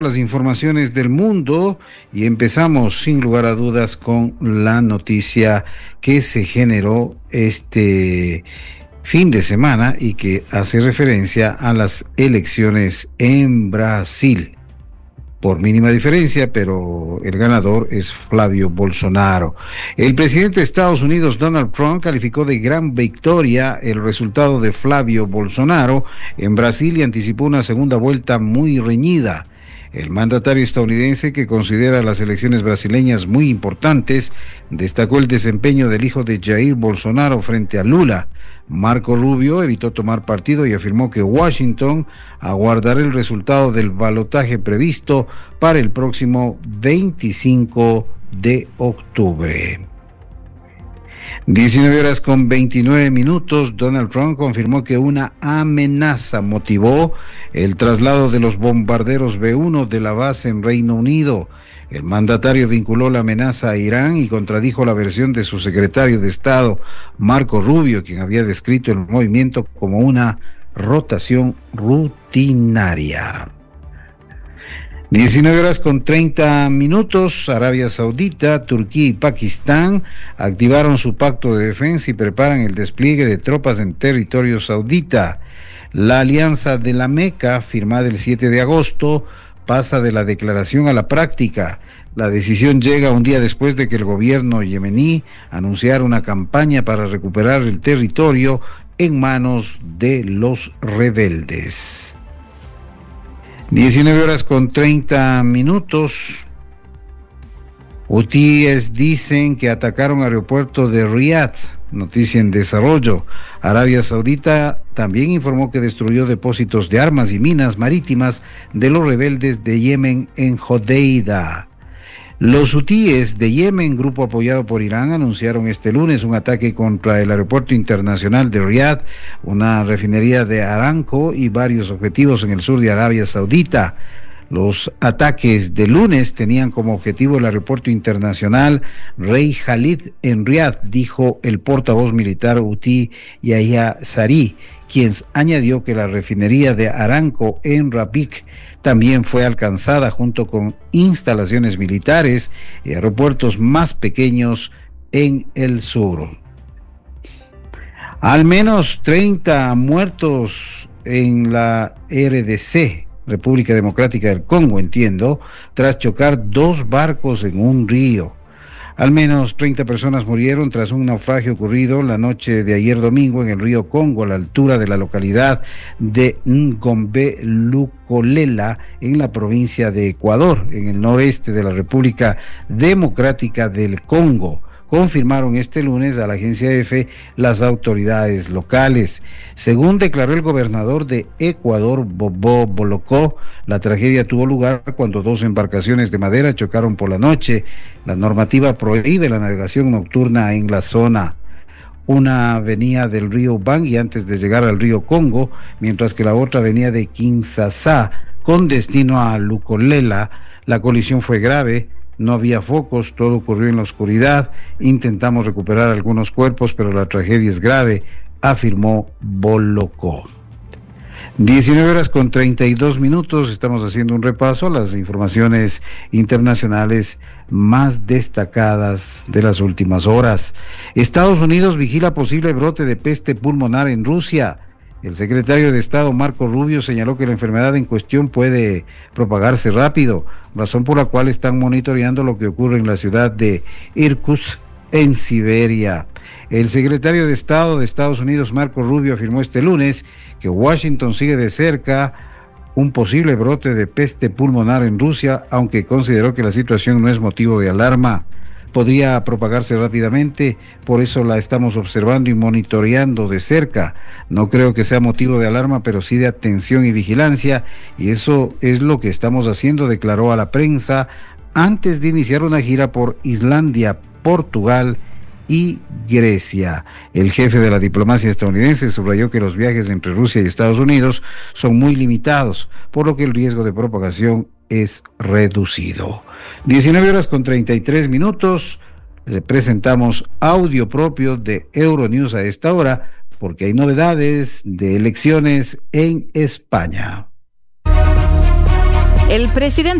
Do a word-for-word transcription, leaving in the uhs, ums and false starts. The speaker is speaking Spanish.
Las informaciones del mundo y empezamos sin lugar a dudas con la noticia que se generó este fin de semana y que hace referencia a las elecciones en Brasil. Por mínima diferencia, pero el ganador es Flavio Bolsonaro. El presidente de Estados Unidos, Donald Trump, calificó de gran victoria el resultado de Flavio Bolsonaro en Brasil y anticipó una segunda vuelta muy reñida. El mandatario estadounidense, que considera las elecciones brasileñas muy importantes, destacó el desempeño del hijo de Jair Bolsonaro frente a Lula. Marco Rubio evitó tomar partido y afirmó que Washington aguardará el resultado del balotaje previsto para el próximo veinticinco de octubre. diecinueve horas con veintinueve minutos, Donald Trump confirmó que una amenaza motivó el traslado de los bombarderos B uno de la base en Reino Unido. El mandatario vinculó la amenaza a Irán y contradijo la versión de su secretario de Estado, Marco Rubio, quien había descrito el movimiento como una rotación rutinaria. diecinueve horas con treinta minutos, Arabia Saudita, Turquía y Pakistán activaron su pacto de defensa y preparan el despliegue de tropas en territorio saudita. La alianza de la Meca, firmada el siete de agosto, pasa de la declaración a la práctica. La decisión llega un día después de que el gobierno yemení anunciara una campaña para recuperar el territorio en manos de los rebeldes. diecinueve horas con treinta minutos. Hutíes dicen que atacaron aeropuerto de Riad. Noticia en desarrollo. Arabia Saudita también informó que destruyó depósitos de armas y minas marítimas de los rebeldes de Yemen en Hodeida. Los hutíes de Yemen, grupo apoyado por Irán, anunciaron este lunes un ataque contra el aeropuerto internacional de Riad, una refinería de Aramco y varios objetivos en el sur de Arabia Saudita. Los ataques de lunes tenían como objetivo el aeropuerto internacional Rey Khalid en Riad, dijo el portavoz militar hutí Yahya Sari, quien añadió que la refinería de Aramco en Rabigh también fue alcanzada junto con instalaciones militares y aeropuertos más pequeños en el sur. Al menos treinta muertos en la R D C, República Democrática del Congo, entiendo, tras chocar dos barcos en un río. Al menos treinta personas murieron tras un naufragio ocurrido la noche de ayer domingo en el río Congo, a la altura de la localidad de Ngombe-Lukolela, en la provincia de Ecuador, en el noreste de la República Democrática del Congo. Confirmaron este lunes a la agencia EFE las autoridades locales. Según declaró el gobernador de Ecuador, Bobo Bolocó, la tragedia tuvo lugar cuando dos embarcaciones de madera chocaron por la noche. La normativa prohíbe la navegación nocturna en la zona. Una venía del río Bangui antes de llegar al río Congo, mientras que la otra venía de Kinshasa con destino a Lukolela. La colisión fue grave. No había focos, todo ocurrió en la oscuridad. Intentamos recuperar algunos cuerpos, pero la tragedia es grave, afirmó Bolocó. diecinueve horas con treinta y dos minutos, estamos haciendo un repaso a las informaciones internacionales más destacadas de las últimas horas. Estados Unidos vigila posible brote de peste pulmonar en Rusia. El secretario de Estado, Marco Rubio, señaló que la enfermedad en cuestión puede propagarse rápido, razón por la cual están monitoreando lo que ocurre en la ciudad de Irkutsk, en Siberia. El secretario de Estado de Estados Unidos, Marco Rubio, afirmó este lunes que Washington sigue de cerca un posible brote de peste pulmonar en Rusia, aunque consideró que la situación no es motivo de alarma. Podría propagarse rápidamente, por eso la estamos observando y monitoreando de cerca. No creo que sea motivo de alarma, pero sí de atención y vigilancia, y eso es lo que estamos haciendo, declaró a la prensa antes de iniciar una gira por Islandia, Portugal y Grecia. El jefe de la diplomacia estadounidense subrayó que los viajes entre Rusia y Estados Unidos son muy limitados, por lo que el riesgo de propagación es reducido. diecinueve horas con treinta y tres minutos. Le presentamos audio propio de Euronews a esta hora, porque hay novedades de elecciones en España. El presidente